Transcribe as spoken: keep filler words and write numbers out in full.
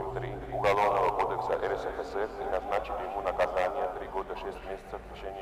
восемь три Уголовного кодекса РСФСР и назначили ему наказание три года шесть месяцев в течение